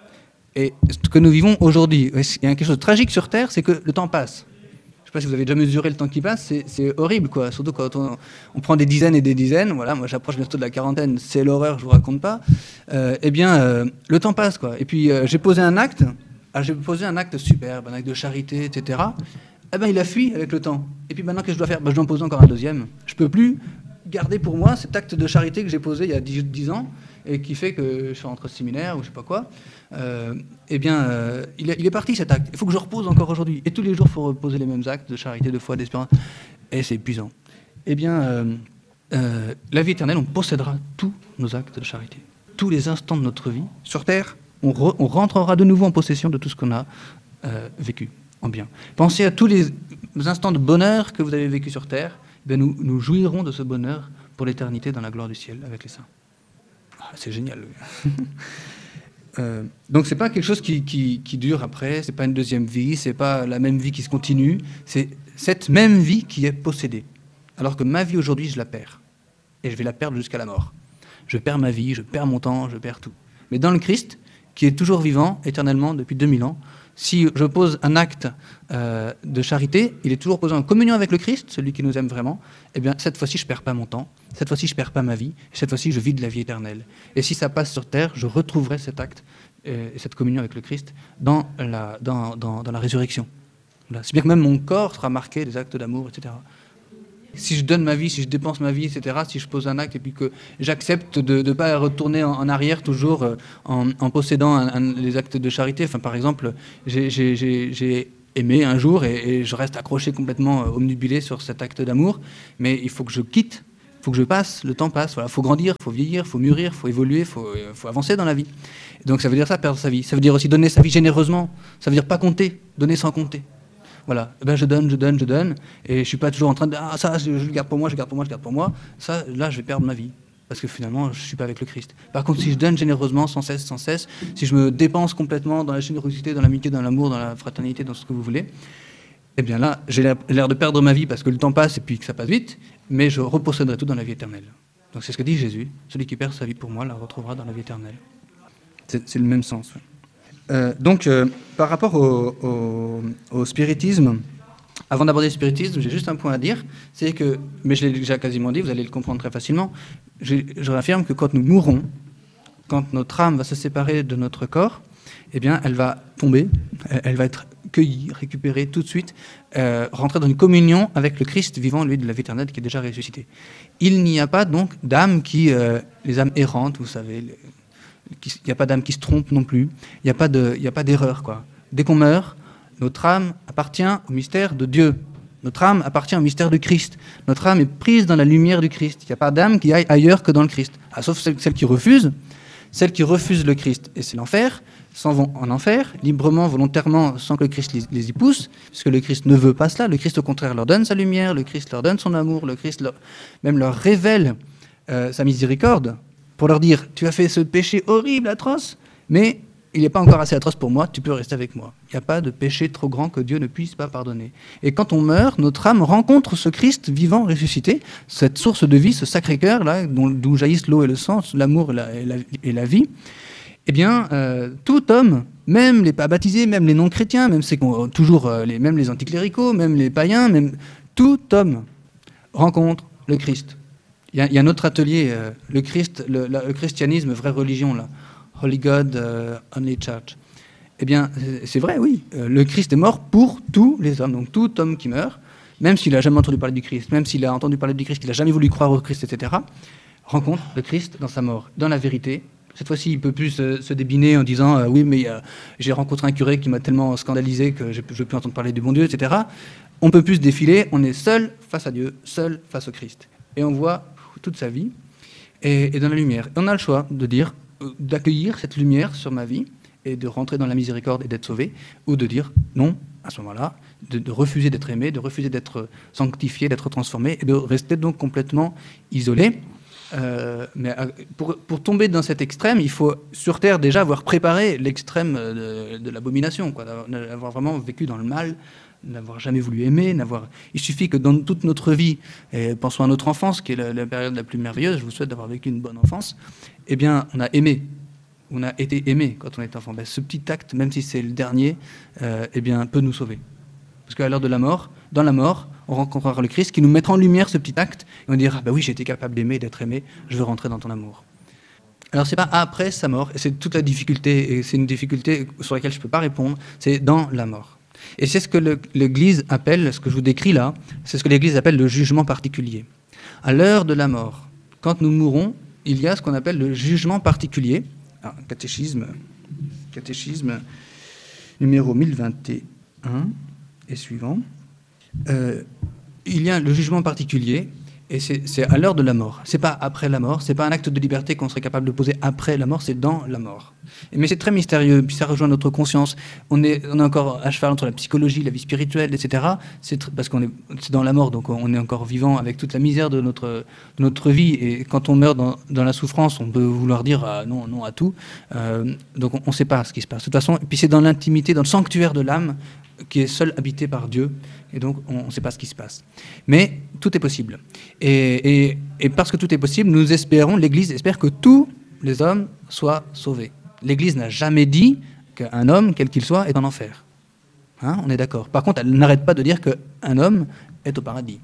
Et ce que nous vivons aujourd'hui, il y a quelque chose de tragique sur Terre, c'est que le temps passe. Je ne sais pas si vous avez déjà mesuré le temps qui passe, c'est, c'est horrible, quoi. Surtout quand on, on prend des dizaines et des dizaines. Voilà, moi j'approche bientôt de la quarantaine, c'est l'horreur, je ne vous raconte pas. Euh, eh bien, euh, le temps passe, quoi. Et puis euh, j'ai posé un acte, ah, j'ai posé un acte superbe, un acte de charité, et cetera. Eh ben, il a fui avec le temps. Et puis maintenant, qu'est-ce que je dois faire ? Ben, je dois en poser encore un deuxième. Je ne peux plus garder pour moi cet acte de charité que j'ai posé il y a dix ans et qui fait que je suis rentré au séminaire ou je ne sais pas quoi. Euh, eh bien, euh, il, est, il est parti cet acte. Il faut que je repose encore aujourd'hui. Et tous les jours, il faut reposer les mêmes actes de charité, de foi, d'espérance. Et c'est épuisant. Eh bien, euh, euh, la vie éternelle, on possédera tous nos actes de charité. Tous les instants de notre vie, sur Terre, on, re, on rentrera de nouveau en possession de tout ce qu'on a euh, vécu en bien. Pensez à tous les instants de bonheur que vous avez vécu sur Terre. Eh bien, nous, nous jouirons de ce bonheur pour l'éternité dans la gloire du ciel avec les saints. Ah, c'est génial. Euh, donc c'est pas quelque chose qui, qui, qui dure après, c'est pas une deuxième vie, c'est pas la même vie qui se continue, c'est cette même vie qui est possédée. Alors que ma vie aujourd'hui, je la perds. Et je vais la perdre jusqu'à la mort. Je perds ma vie, je perds mon temps, je perds tout. Mais dans le Christ, qui est toujours vivant, éternellement, depuis deux mille ans, si je pose un acte euh, de charité, il est toujours posé en communion avec le Christ, celui qui nous aime vraiment, eh bien cette fois-ci, je ne perds pas mon temps, cette fois-ci, je ne perds pas ma vie, et cette fois-ci, je vis de la vie éternelle. Et si ça passe sur terre, je retrouverai cet acte euh, et cette communion avec le Christ dans la, dans, dans, dans la résurrection. Voilà. C'est bien que même mon corps sera marqué des actes d'amour, et cetera. Si je donne ma vie, si je dépense ma vie, et cetera, si je pose un acte et puis que j'accepte de ne pas retourner en, en arrière toujours euh, en, en possédant un, un, les actes de charité. Enfin, par exemple, j'ai, j'ai, j'ai, j'ai aimer un jour et, et je reste accroché complètement, euh, obnubilé sur cet acte d'amour, mais il faut que je quitte, il faut que je passe, le temps passe, voilà, faut grandir, faut vieillir, faut mûrir, faut évoluer, faut, euh, faut avancer dans la vie. Et donc ça veut dire ça, perdre sa vie. Ça veut dire aussi donner sa vie généreusement. Ça veut dire pas compter, donner sans compter. Voilà, eh ben, je donne, je donne, je donne, et je suis pas toujours en train de ah ça je, je le garde pour moi, je le garde pour moi, je le garde pour moi. Ça, là, je vais perdre ma vie. Parce que finalement, je ne suis pas avec le Christ. Par contre, si je donne généreusement, sans cesse, sans cesse, si je me dépense complètement dans la générosité, dans l'amitié, dans l'amour, dans la fraternité, dans ce que vous voulez, eh bien là, j'ai l'air de perdre ma vie parce que le temps passe et puis que ça passe vite, mais je reposséderai tout dans la vie éternelle. Donc c'est ce que dit Jésus. Celui qui perd sa vie pour moi la retrouvera dans la vie éternelle. C'est, c'est le même sens. Ouais. Euh, donc, euh, par rapport au, au, au spiritisme, avant d'aborder le spiritisme, j'ai juste un point à dire, c'est que, mais je l'ai déjà quasiment dit, vous allez le comprendre très facilement, je, je réaffirme que quand nous mourrons, quand notre âme va se séparer de notre corps, eh bien, elle va tomber, elle, elle va être cueillie, récupérée tout de suite, euh, rentrer dans une communion avec le Christ vivant, lui, de la vie éternelle, qui est déjà ressuscité. Il n'y a pas donc d'âme qui, euh, les âmes errantes, vous savez, les, il n'y a pas d'âme qui se trompe non plus, il n'y a pas de, il n'y a pas d'erreur, quoi. Dès qu'on meurt, notre âme appartient au mystère de Dieu. Notre âme appartient au mystère du Christ. Notre âme est prise dans la lumière du Christ. Il n'y a pas d'âme qui aille ailleurs que dans le Christ. Ah, sauf celles, celles qui refusent. Celles qui refusent le Christ, et c'est l'enfer, s'en vont en enfer, librement, volontairement, sans que le Christ les, les y pousse, puisque le Christ ne veut pas cela. Le Christ, au contraire, leur donne sa lumière, le Christ leur donne son amour, le Christ leur, même leur révèle euh, sa miséricorde, pour leur dire « Tu as fait ce péché horrible, atroce, mais il n'est pas encore assez atroce pour moi, tu peux rester avec moi. » Il n'y a pas de péché trop grand que Dieu ne puisse pas pardonner. Et quand on meurt, notre âme rencontre ce Christ vivant, ressuscité, cette source de vie, ce Sacré-Cœur, là, d'où jaillissent l'eau et le sang, l'amour et la, et la, et la vie. Eh bien, euh, tout homme, même les pas baptisés, même les non-chrétiens, même, c'est toujours, euh, les, même les anticléricaux, même les païens, même, tout homme rencontre le Christ. Il y a, il y a un autre atelier, euh, le, Christ, le, la, le christianisme, vraie religion, là. Holy God, uh, Only Church. Eh bien, c'est vrai, oui. Euh, le Christ est mort pour tous les hommes. Donc, tout homme qui meurt, même s'il n'a jamais entendu parler du Christ, même s'il a entendu parler du Christ, qu'il n'a jamais voulu croire au Christ, et cetera, rencontre le Christ dans sa mort, dans la vérité. Cette fois-ci, il ne peut plus se, se débiner en disant euh, « Oui, mais euh, j'ai rencontré un curé qui m'a tellement scandalisé que je ne veux plus entendre parler du bon Dieu, et cetera » On ne peut plus se défiler, on est seul face à Dieu, seul face au Christ. Et on voit toute sa vie, et, et dans la lumière. Et on a le choix de dire d'accueillir cette lumière sur ma vie et de rentrer dans la miséricorde et d'être sauvé, ou de dire non, à ce moment-là, de, de refuser d'être aimé, de refuser d'être sanctifié, d'être transformé, et de rester donc complètement isolé. Euh, mais pour, pour tomber dans cet extrême, il faut sur Terre déjà avoir préparé l'extrême de, de l'abomination, quoi, d'avoir vraiment vécu dans le mal, n'avoir jamais voulu aimer, n'avoir... Il suffit que dans toute notre vie, et pensons à notre enfance, qui est la, la période la plus merveilleuse, je vous souhaite d'avoir vécu une bonne enfance, eh bien, on a aimé, on a été aimé quand on est enfant. Ben, ce petit acte, même si c'est le dernier, euh, eh bien, peut nous sauver. Parce qu'à l'heure de la mort, dans la mort, on rencontrera le Christ qui nous mettra en lumière ce petit acte, et on dira, ah, ben oui, j'ai été capable d'aimer, d'être aimé, je veux rentrer dans ton amour. Alors, c'est pas après sa mort, et c'est toute la difficulté, et c'est une difficulté sur laquelle je ne peux pas répondre, c'est dans la mort. Et c'est ce que le, l'Église appelle, ce que je vous décris là, c'est ce que l'Église appelle le jugement particulier. À l'heure de la mort, quand nous mourons, il y a ce qu'on appelle le jugement particulier. Ah, catéchisme, catéchisme numéro mille vingt et un et suivant. Euh, il y a le jugement particulier, et c'est, c'est à l'heure de la mort. C'est pas après la mort, c'est pas un acte de liberté qu'on serait capable de poser après la mort, c'est dans la mort. Mais c'est très mystérieux, puis ça rejoint notre conscience. On est, on est encore à cheval entre la psychologie, la vie spirituelle, et cetera. C'est tr- parce qu'on est, c'est dans la mort, donc on est encore vivant avec toute la misère de notre, de notre vie. Et quand on meurt dans, dans la souffrance, on peut vouloir dire ah, non, non à tout. Euh, donc on ne sait pas ce qui se passe. De toute façon, et puis c'est dans l'intimité, dans le sanctuaire de l'âme, qui est seul habité par Dieu, et donc on ne sait pas ce qui se passe. Mais tout est possible. Et, et, et parce que tout est possible, nous espérons, l'Église espère que tous les hommes soient sauvés. L'Église n'a jamais dit qu'un homme, quel qu'il soit, est en enfer. Hein, on est d'accord. Par contre, elle n'arrête pas de dire qu'un homme est au paradis.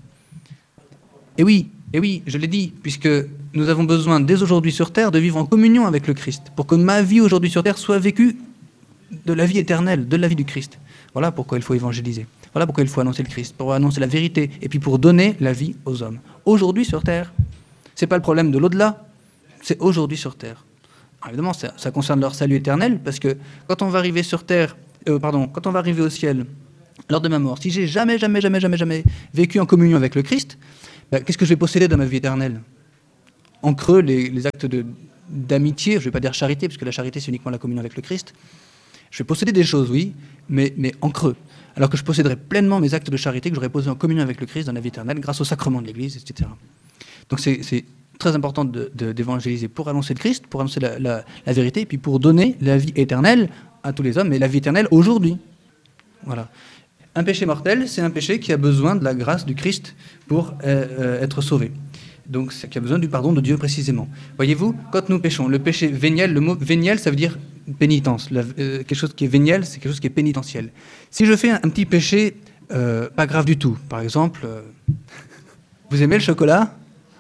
Et oui, et oui, je l'ai dit, puisque nous avons besoin dès aujourd'hui sur Terre de vivre en communion avec le Christ, pour que ma vie aujourd'hui sur Terre soit vécue de la vie éternelle, de la vie du Christ. Voilà pourquoi il faut évangéliser. Voilà pourquoi il faut annoncer le Christ, pour annoncer la vérité, et puis pour donner la vie aux hommes. Aujourd'hui sur Terre, ce n'est pas le problème de l'au-delà, c'est aujourd'hui sur Terre. Alors évidemment, ça, ça concerne leur salut éternel, parce que quand on va arriver sur Terre, euh, pardon, quand on va arriver au ciel, lors de ma mort, si j'ai jamais, jamais, jamais, jamais, jamais vécu en communion avec le Christ, ben, qu'est-ce que je vais posséder dans ma vie éternelle? En creux, les, les actes de, d'amitié, je ne vais pas dire charité, parce que la charité, c'est uniquement la communion avec le Christ. Je vais posséder des choses, oui, mais, mais en creux. Alors que je posséderai pleinement mes actes de charité que j'aurais posés en communion avec le Christ dans la vie éternelle, grâce au sacrement de l'Église, et cetera. Donc c'est, c'est très important de, de, d'évangéliser pour annoncer le Christ, pour annoncer la, la, la vérité, et puis pour donner la vie éternelle à tous les hommes, et la vie éternelle aujourd'hui. Voilà. Un péché mortel, c'est un péché qui a besoin de la grâce du Christ pour euh, euh, être sauvé. Donc, c'est qui a besoin du pardon de Dieu précisément. Voyez-vous, quand nous péchons, le péché véniel, le mot véniel, ça veut dire pénitence. La, euh, quelque chose qui est véniel, c'est quelque chose qui est pénitentiel. Si je fais un, un petit péché, euh, pas grave du tout, par exemple, euh, vous aimez le chocolat?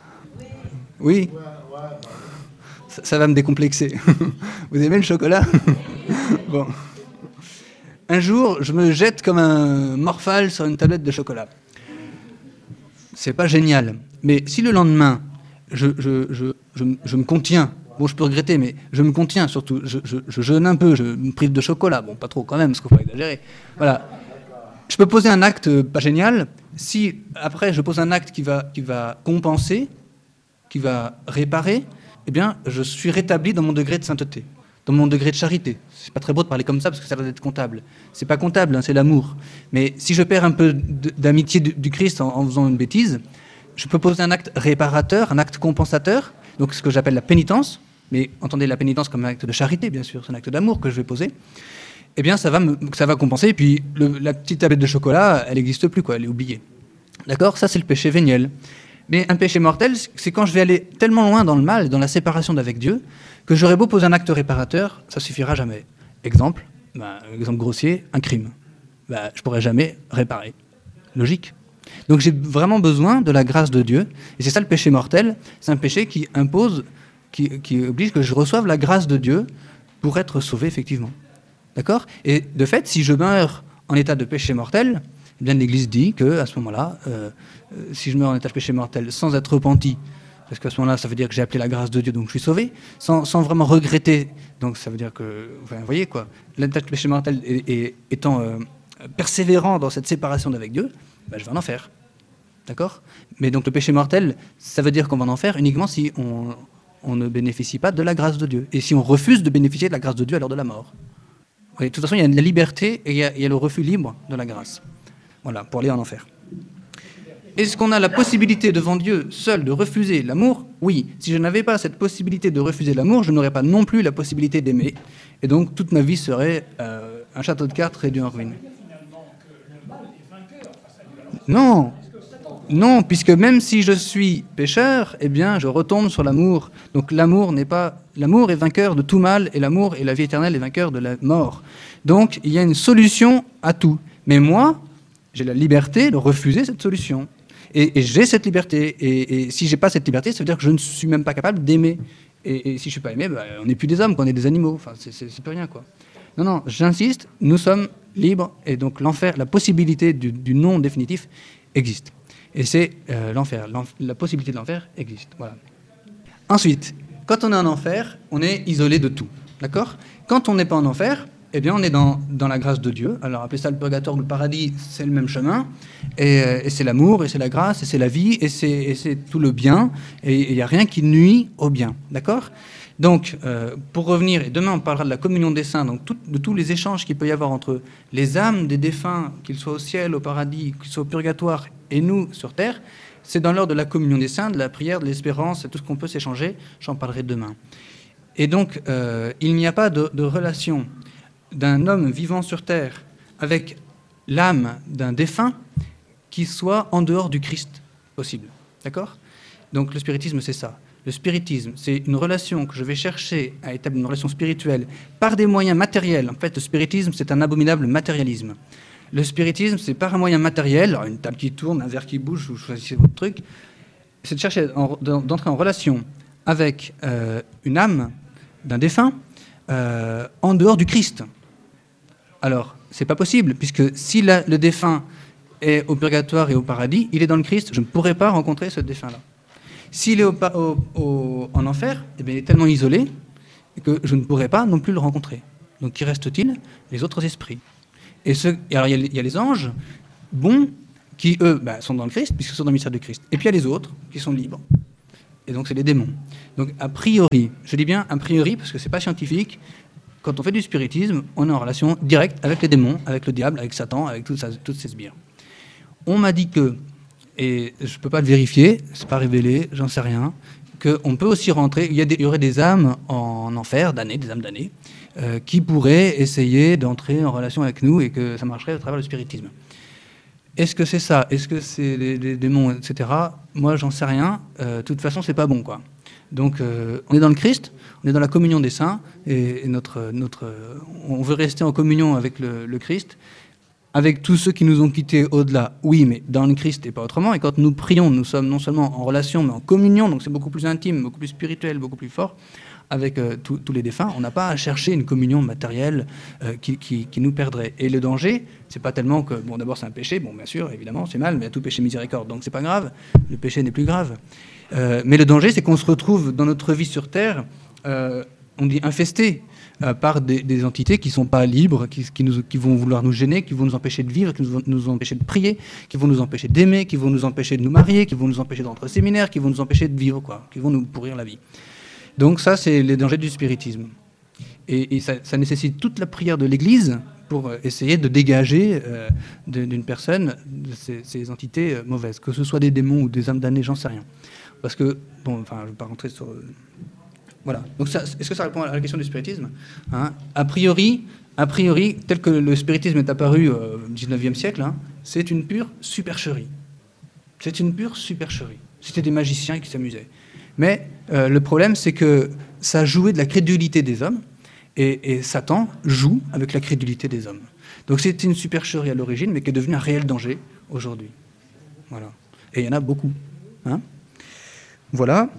Oui. Ça, ça va me décomplexer. Vous aimez le chocolat? Bon. Un jour, je me jette comme un morphale sur une tablette de chocolat. C'est pas génial. Mais si le lendemain, je, je, je, je, je me contiens, bon, je peux regretter, mais je me contiens surtout, je, je, je jeûne un peu, je me prive de chocolat, bon, pas trop quand même, parce qu'il faut pas exagérer. Voilà. Je peux poser un acte pas génial, si après je pose un acte qui va, qui va compenser, qui va réparer, eh bien, je suis rétabli dans mon degré de sainteté, dans mon degré de charité. C'est pas très beau de parler comme ça, parce que ça doit être comptable. C'est pas comptable, hein, c'est l'amour. Mais si je perds un peu d'amitié du Christ en, en faisant une bêtise, je peux poser un acte réparateur, un acte compensateur, donc ce que j'appelle la pénitence, mais entendez la pénitence comme un acte de charité, bien sûr, c'est un acte d'amour que je vais poser, eh bien ça va, me, ça va compenser, et puis le, la petite tablette de chocolat, elle n'existe plus, quoi, elle est oubliée. D'accord? Ça, c'est le péché véniel. Mais un péché mortel, c'est quand je vais aller tellement loin dans le mal, dans la séparation d'avec Dieu, que j'aurais beau poser un acte réparateur, ça suffira jamais. Exemple, ben, exemple grossier, un crime. Ben, je ne pourrai jamais réparer. Logique. Donc j'ai vraiment besoin de la grâce de Dieu. Et c'est ça le péché mortel. C'est un péché qui impose, qui, qui oblige que je reçoive la grâce de Dieu pour être sauvé, effectivement. D'accord? Et de fait, si je meurs en état de péché mortel, eh bien l'Église dit qu'à ce moment-là, euh, si je meurs en état de péché mortel sans être repenti, parce qu'à ce moment-là, ça veut dire que j'ai appelé la grâce de Dieu, donc je suis sauvé, sans, sans vraiment regretter, donc ça veut dire que, enfin, vous voyez quoi, l'état de péché mortel est, est, étant euh, persévérant dans cette séparation d'avec Dieu, ben, je vais en enfer. D'accord? Mais donc le péché mortel, ça veut dire qu'on va en enfer uniquement si on, on ne bénéficie pas de la grâce de Dieu, et si on refuse de bénéficier de la grâce de Dieu à l'heure de la mort. Oui, de toute façon, il y a la liberté et il y a, il y a le refus libre de la grâce. Voilà, pour aller en enfer. Est-ce qu'on a la possibilité devant Dieu seul de refuser l'amour? Oui. Si je n'avais pas cette possibilité de refuser l'amour, je n'aurais pas non plus la possibilité d'aimer. Et donc toute ma vie serait euh, un château de cartes réduit en ruine. Non, non, puisque même si je suis pécheur, eh bien je retombe sur l'amour. Donc l'amour n'est pas, l'amour est vainqueur de tout mal, et l'amour et la vie éternelle est vainqueur de la mort. Donc il y a une solution à tout. Mais moi, j'ai la liberté de refuser cette solution. Et, et j'ai cette liberté. Et, et si j'ai pas cette liberté, ça veut dire que je ne suis même pas capable d'aimer. Et, et si je suis pas aimé, bah, on n'est plus des hommes, on est des animaux. Enfin, c'est, c'est, c'est plus rien, quoi. Non, non, j'insiste, nous sommes libres, et donc l'enfer, la possibilité du, du non définitif existe. Et c'est euh, l'enfer. L'enfer. La possibilité de l'enfer existe. Voilà. Ensuite, quand on est en enfer, on est isolé de tout. D'accord? Quand on n'est pas en enfer, eh bien, on est dans, dans la grâce de Dieu. Alors, appelez ça le purgatoire ou le paradis, c'est le même chemin. Et, euh, et c'est l'amour, et c'est la grâce, et c'est la vie, et c'est, et c'est tout le bien. Et il n'y a rien qui nuit au bien. D'accord? Donc, euh, pour revenir, et demain on parlera de la communion des saints, donc tout, de tous les échanges qu'il peut y avoir entre les âmes des défunts, qu'ils soient au ciel, au paradis, qu'ils soient au purgatoire, et nous sur terre, c'est dans l'heure de la communion des saints, de la prière, de l'espérance, et tout ce qu'on peut s'échanger. J'en parlerai demain. Et donc, euh, il n'y a pas de, de relation d'un homme vivant sur terre avec l'âme d'un défunt qui soit en dehors du Christ possible. D'accord? Donc le spiritisme, c'est ça. Le spiritisme, c'est une relation que je vais chercher à établir, une relation spirituelle, par des moyens matériels. En fait, le spiritisme, c'est un abominable matérialisme. Le spiritisme, c'est par un moyen matériel, alors une table qui tourne, un verre qui bouge, vous choisissez votre truc, c'est de chercher, en, d'entrer en relation avec euh, une âme d'un défunt euh, en dehors du Christ. Alors, c'est pas possible, puisque si la, le défunt est au purgatoire et au paradis, il est dans le Christ, je ne pourrai pas rencontrer ce défunt-là. S'il est au, au, au, en enfer, eh bien, il est tellement isolé que je ne pourrai pas non plus le rencontrer. Donc, qui reste-t-il? Les autres esprits. Et ceux, et alors, il y, a les, il y a les anges bons qui, eux, bah, sont dans le Christ, puisqu'ils sont dans le mystère du Christ. Et puis, il y a les autres qui sont libres. Et donc, c'est les démons. Donc, a priori, je dis bien a priori, parce que ce n'est pas scientifique, quand on fait du spiritisme, on est en relation directe avec les démons, avec le diable, avec Satan, avec tout ça, toutes ces sbires. On m'a dit que, et je ne peux pas le vérifier, ce n'est pas révélé, j'en sais rien, qu'on peut aussi rentrer, il y, a des, il y aurait des âmes en enfer, damnées, des âmes damnées, euh, qui pourraient essayer d'entrer en relation avec nous et que ça marcherait à travers le spiritisme. Est-ce que c'est ça? Est-ce que c'est les, les démons, et cetera. Moi, j'en sais rien. Euh, de toute façon, c'est pas bon, quoi. Donc, euh, on est dans le Christ, on est dans la communion des saints, et, et notre, notre, on veut rester en communion avec le, le Christ, avec tous ceux qui nous ont quittés au-delà, oui, mais dans le Christ et pas autrement. Et quand nous prions, nous sommes non seulement en relation, mais en communion, donc c'est beaucoup plus intime, beaucoup plus spirituel, beaucoup plus fort, avec euh, tous les défunts. On n'a pas à chercher une communion matérielle euh, qui, qui, qui nous perdrait. Et le danger, c'est pas tellement que, bon, d'abord c'est un péché, bon, bien sûr, évidemment, c'est mal, mais à tout péché miséricorde, donc c'est pas grave, le péché n'est plus grave. Euh, mais le danger, c'est qu'on se retrouve dans notre vie sur Terre, euh, on dit infesté, euh, par des, des entités qui ne sont pas libres, qui, qui, nous, qui vont vouloir nous gêner, qui vont nous empêcher de vivre, qui vont nous empêcher de prier, qui vont nous empêcher d'aimer, qui vont nous empêcher de nous marier, qui vont nous empêcher d'entrer au séminaire, qui vont nous empêcher de vivre, quoi, qui vont nous pourrir la vie. Donc ça, c'est les dangers du spiritisme. Et, et ça, ça nécessite toute la prière de l'Église pour essayer de dégager euh, d'une personne de ces, ces entités euh, mauvaises, que ce soit des démons ou des âmes damnées, j'en sais rien. Parce que, bon, enfin, je ne vais pas rentrer sur... Euh, voilà. Donc, est-ce que ça répond à la question du spiritisme, hein? A priori, a priori, tel que le spiritisme est apparu euh, au dix-neuvième siècle, hein, c'est une pure supercherie. C'est une pure supercherie. C'était des magiciens qui s'amusaient. Mais euh, le problème, c'est que ça jouait de la crédulité des hommes, et, et Satan joue avec la crédulité des hommes. Donc c'était une supercherie à l'origine, mais qui est devenue un réel danger aujourd'hui. Voilà. Et il y en a beaucoup. Hein? Voilà.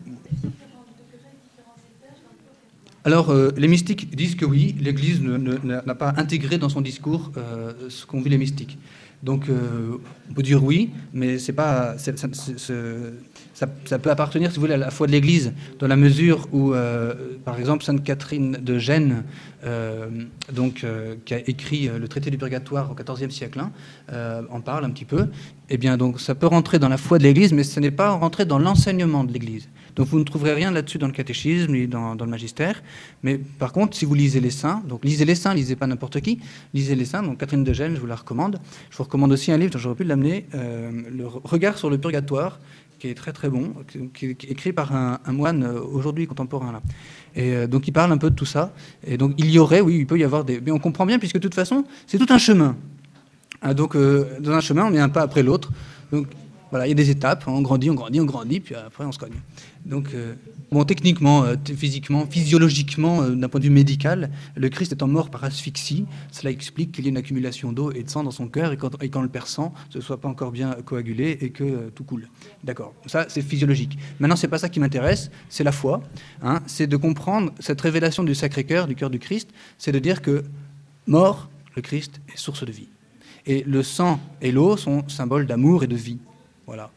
Alors, euh, les mystiques disent que oui, l'Église n'a pas intégré dans son discours euh, ce qu'ont vu les mystiques. Donc, euh, on peut dire oui, mais c'est pas, c'est, c'est, c'est, ça, ça peut appartenir, si vous voulez, à la foi de l'Église, dans la mesure où, euh, par exemple, Sainte Catherine de Gênes, euh, donc, euh, qui a écrit le traité du Purgatoire au quatorzième siècle, hein, euh, en parle un petit peu. Eh bien, donc, ça peut rentrer dans la foi de l'Église, mais ce n'est pas rentrer dans l'enseignement de l'Église. Donc, vous ne trouverez rien là-dessus dans le catéchisme ni dans, dans le magistère. Mais par contre, si vous lisez les saints, donc lisez les saints, lisez pas n'importe qui, lisez les saints. Donc, Catherine de Gênes, je vous la recommande. Je vous recommande aussi un livre dont j'aurais pu l'amener, euh, Le Regard sur le Purgatoire, qui est très très bon, qui est écrit par un, un moine aujourd'hui contemporain là. Et euh, donc il parle un peu de tout ça. Et donc il y aurait, oui, il peut y avoir des, mais on comprend bien puisque de toute façon c'est tout un chemin. Ah, donc euh, dans un chemin on met un pas après l'autre. Donc voilà, il y a des étapes, on grandit, on grandit, on grandit, puis après on se cogne. Donc euh, bon, techniquement, euh, physiquement, physiologiquement, euh, d'un point de vue médical, le Christ étant mort par asphyxie, cela explique qu'il y ait une accumulation d'eau et de sang dans son cœur et quand, et quand le père sent, ce ne soit pas encore bien coagulé et que euh, tout coule. D'accord, ça c'est physiologique. Maintenant, c'est pas ça qui m'intéresse, c'est la foi. Hein, c'est de comprendre cette révélation du Sacré-Cœur, du cœur du Christ, c'est de dire que mort, le Christ est source de vie. Et le sang et l'eau sont symboles d'amour et de vie. Voilà,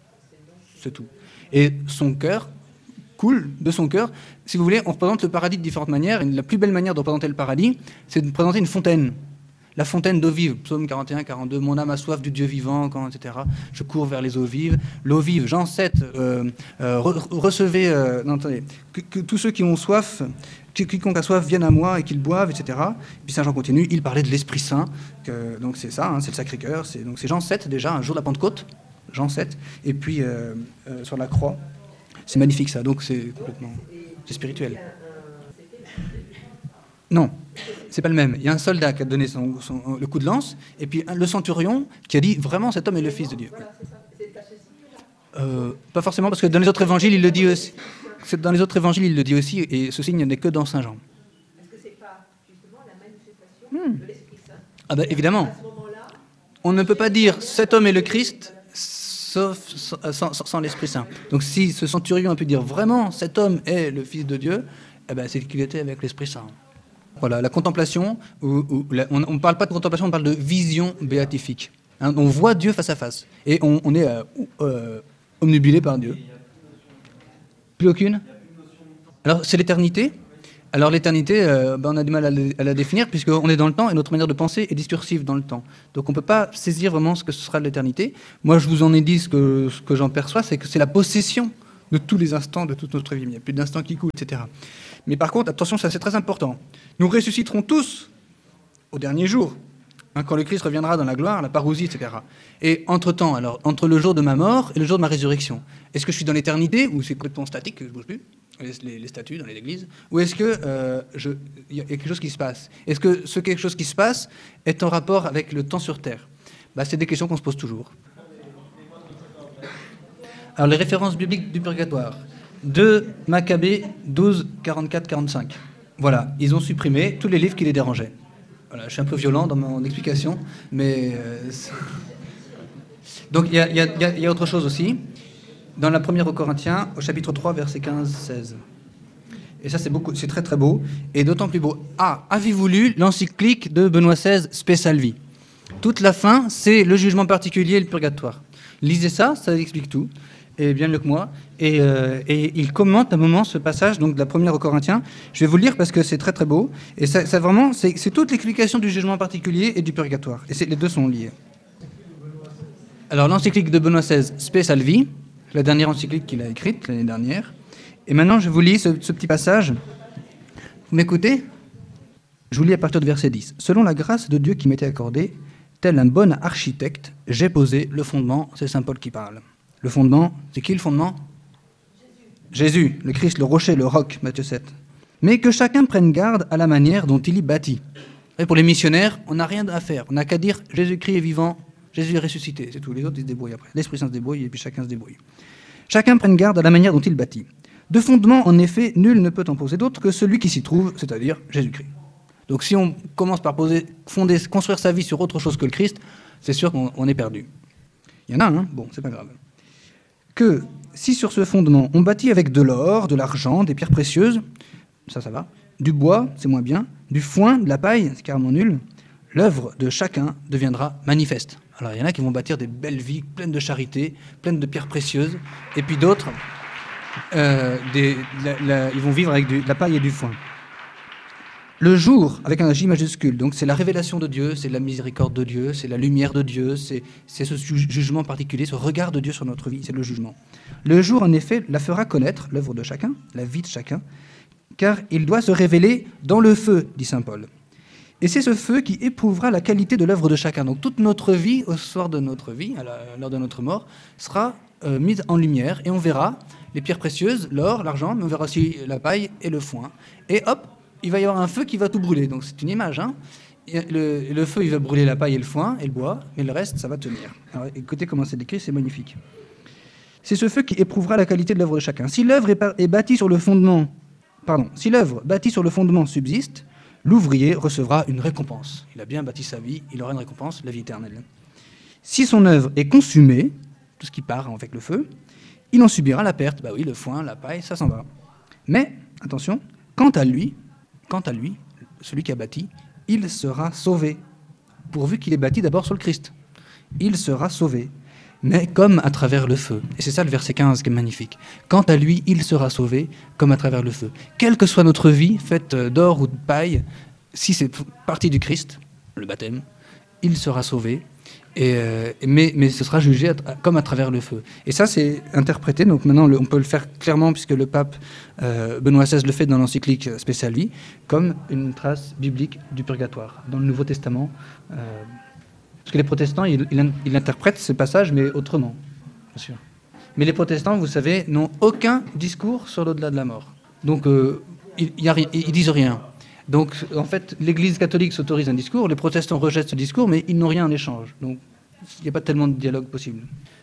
c'est tout. Et son cœur coule de son cœur. Si vous voulez, on représente le paradis de différentes manières. Et la plus belle manière de représenter le paradis, c'est de présenter une fontaine. La fontaine d'eau vive, psaume quarante et un, quarante-deux, mon âme a soif du Dieu vivant, quand, et cetera. Je cours vers les eaux vives. L'eau vive, Jean sept, euh, euh, re recevez, euh, non, attendez, que, que tous ceux qui ont soif, quiconque a soif vienne à moi et qu'ils boivent, et cetera. Puis Saint Jean continue, il parlait de l'Esprit Saint, que, donc c'est ça, hein, c'est le Sacré-Cœur. Donc c'est Jean sept déjà, un jour de la Pentecôte, Jean sept, et puis euh, euh, sur la croix. C'est magnifique ça, donc c'est complètement, c'est spirituel. Non, c'est pas le même. Il y a un soldat qui a donné son, son, le coup de lance, et puis le centurion qui a dit vraiment cet homme est le Fils de Dieu. Euh, pas forcément, parce que dans les autres évangiles, il le dit aussi. Dans les autres évangiles, il le dit aussi, et ce signe n'est que dans Saint Jean. Est-ce que c'est pas justement la manifestation hmm. de l'Esprit Saint? Ah ben évidemment. On ne peut pas dire cet homme est le Christ sauf sans, sans, sans l'Esprit Saint. Donc si ce centurion a pu dire vraiment cet homme est le Fils de Dieu, eh ben, c'est qu'il était avec l'Esprit Saint. Voilà, la contemplation, où, où, la, on ne parle pas de contemplation, on parle de vision béatifique. Hein, on voit Dieu face à face. Et on, on est euh, euh, omnubilé par Dieu. Plus aucune? Alors, c'est l'éternité. Alors l'éternité, euh, ben, on a du mal à, le, à la définir puisqu'on est dans le temps et notre manière de penser est discursive dans le temps. Donc on ne peut pas saisir vraiment ce que ce sera l'éternité. Moi je vous en ai dit ce que, ce que j'en perçois, c'est que c'est la possession de tous les instants de toute notre vie. Il n'y a plus d'instants qui coulent, et cetera. Mais par contre, attention, ça c'est très important. Nous ressusciterons tous au dernier jour, hein, quand le Christ reviendra dans la gloire, la parousie, et cetera. Et entre-temps, alors, entre le jour de ma mort et le jour de ma résurrection, est-ce que je suis dans l'éternité ou c'est complètement statique, que je ne bouge plus, les, les statues dans les églises, ou est-ce qu'il euh, y a quelque chose qui se passe? Est-ce que ce quelque chose qui se passe est en rapport avec le temps sur Terre? Bah, c'est des questions qu'on se pose toujours. Alors, les références bibliques du purgatoire. deux Maccabées douze, quarante-quatre, quarante-cinq. Voilà, ils ont supprimé tous les livres qui les dérangeaient. Voilà, je suis un peu violent dans mon explication, mais... Euh, donc, il y, y, y, y a autre chose aussi. Dans la première aux Corinthiens, au chapitre trois, versets quinze seize. Et ça, c'est, beaucoup, c'est très très beau, et d'autant plus beau. Ah, avez-vous lu l'encyclique de Benoît seize, Spe Salvi? Toute la fin, c'est le jugement particulier et le purgatoire. Lisez ça, ça explique tout, et bien mieux que moi. Et, euh, et il commente à un moment ce passage donc de la première aux Corinthiens. Je vais vous le lire parce que c'est très très beau. Et ça, ça vraiment, c'est, c'est toute l'explication du jugement particulier et du purgatoire. Et c'est, les deux sont liés. Alors, l'encyclique de Benoît seize, Spe Salvi, la dernière encyclique qu'il a écrite l'année dernière. Et maintenant, je vous lis ce, ce petit passage. Vous m'écoutez? Je vous lis à partir de verset dix. « Selon la grâce de Dieu qui m'était accordée, tel un bon architecte, j'ai posé le fondement. » C'est saint Paul qui parle. Le fondement, c'est qui le fondement? Jésus. Jésus, le Christ, le rocher, le roc, Matthieu sept. « Mais que chacun prenne garde à la manière dont il y bâtit. » Et pour les missionnaires, on n'a rien à faire. On n'a qu'à dire « Jésus-Christ est vivant, Jésus est ressuscité. » C'est tout. Les autres, ils se débrouillent après. L'Esprit Saint se débrouille et puis chacun se débrouille. Chacun prenne garde à la manière dont il bâtit. De fondement, en effet, nul ne peut en poser d'autre que celui qui s'y trouve, c'est-à-dire Jésus-Christ. Donc si on commence par poser, fonder, construire sa vie sur autre chose que le Christ, c'est sûr qu'on on est perdu. Il y en a, hein? Bon, c'est pas grave. Que si sur ce fondement, on bâtit avec de l'or, de l'argent, des pierres précieuses, ça, ça va, du bois, c'est moins bien, du foin, de la paille, c'est carrément nul, l'œuvre de chacun deviendra manifeste. Alors il y en a qui vont bâtir des belles vies pleines de charité, pleines de pierres précieuses, et puis d'autres, euh, des, la, la, ils vont vivre avec du, de la paille et du foin. Le jour, avec un J majuscule, donc c'est la révélation de Dieu, c'est la miséricorde de Dieu, c'est la lumière de Dieu, c'est, c'est ce jugement particulier, ce regard de Dieu sur notre vie, c'est le jugement. Le jour, en effet, la fera connaître, l'œuvre de chacun, la vie de chacun, car il doit se révéler dans le feu, dit saint Paul. Et c'est ce feu qui éprouvera la qualité de l'œuvre de chacun. Donc toute notre vie, au soir de notre vie, à la, lors de notre mort, sera euh, mise en lumière, et on verra les pierres précieuses, l'or, l'argent, mais on verra aussi la paille et le foin. Et hop, il va y avoir un feu qui va tout brûler. Donc c'est une image, hein. Le, le feu, il va brûler la paille et le foin, et le bois, mais le reste, ça va tenir. Alors, écoutez comment c'est décrit, c'est magnifique. C'est ce feu qui éprouvera la qualité de l'œuvre de chacun. Si l'œuvre est, est bâtie sur le fondement, pardon, si l'œuvre bâtie sur le fondement subsiste, l'ouvrier recevra une récompense. Il a bien bâti sa vie, il aura une récompense, la vie éternelle. Si son œuvre est consumée, tout ce qui part avec le feu, il en subira la perte. Bah oui, le foin, la paille, ça s'en va. Mais, attention, quant à lui, quant à lui, celui qui a bâti, il sera sauvé, pourvu qu'il ait bâti d'abord sur le Christ. Il sera sauvé, mais comme à travers le feu. Et c'est ça le verset quinze qui est magnifique. Quant à lui, il sera sauvé, comme à travers le feu. Quelle que soit notre vie, faite d'or ou de paille, si c'est partie du Christ, le baptême, il sera sauvé, et, euh, mais, mais ce sera jugé à, comme à travers le feu. Et ça, c'est interprété, donc maintenant le, on peut le faire clairement, puisque le pape euh, Benoît seize le fait dans l'encyclique Spe Salvi, comme une trace biblique du purgatoire, dans le Nouveau Testament. Euh, parce que les protestants, ils, ils, ils interprètent ces passages, mais autrement, bien sûr. Mais les protestants, vous savez, n'ont aucun discours sur l'au-delà de la mort. Donc, euh, ils, ils, ils disent rien. Donc, en fait, l'Église catholique s'autorise un discours, les protestants rejettent ce discours, mais ils n'ont rien en échange. Donc, il n'y a pas tellement de dialogue possible.